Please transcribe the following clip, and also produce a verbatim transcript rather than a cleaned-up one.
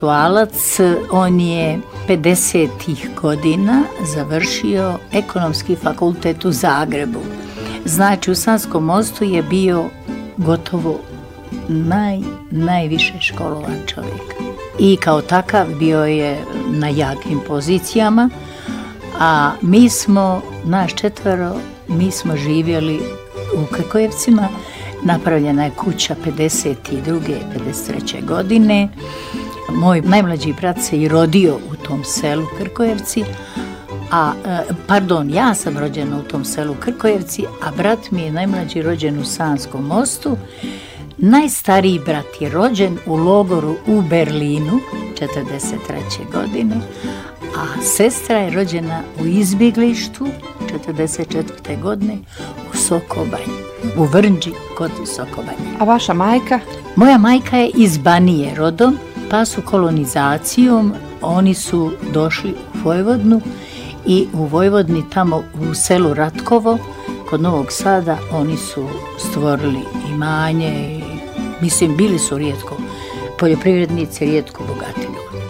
Intelektualac, on je pedesetih godina završio ekonomski fakultet u Zagrebu. Znači u Sanskom Mostu je bio gotovo naj, najviše školovan čovjek. I kao takav bio je na jakim pozicijama, a mi smo, naš četvero, mi smo živjeli u Krkojevcima. Napravljena je kuća pedeset druge pedeset treće godine. Moj najmlađi brat se i rodio u tom selu Krkojevci, a, pardon, ja sam rođena u tom selu Krkojevci, a brat mi je najmlađi rođen u Sanskom Mostu. Najstariji brat je rođen u logoru u Berlinu četrdeset treće godine, a sestra je rođena u izbjeglištu četrdeset četvrte godine u Sokobanji, u Vrnđi kod Sokobanje. A vaša majka? Moja majka je iz Banije rodom, pa su kolonizacijom, oni su došli u Vojvodnu i u Vojvodni tamo u selu Ratkovo kod Novog Sada oni su stvorili imanje, mislim bili su rijetko poljoprivrednici, rijetko bogati